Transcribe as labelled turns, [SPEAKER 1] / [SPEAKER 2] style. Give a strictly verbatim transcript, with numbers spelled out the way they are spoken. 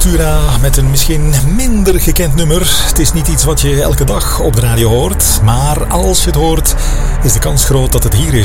[SPEAKER 1] Cultura met een misschien minder gekend nummer. Het is niet iets wat je elke dag op de radio hoort, maar als je het hoort is de kans groot dat het hier is.